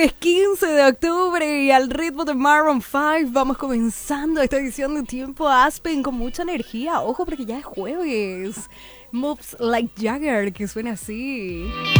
jueves 15 de octubre y al ritmo de Maroon 5 vamos comenzando esta edición de Tiempo Aspen con mucha energía. Ojo porque ya es jueves. Moves Like Jagger, que suena así.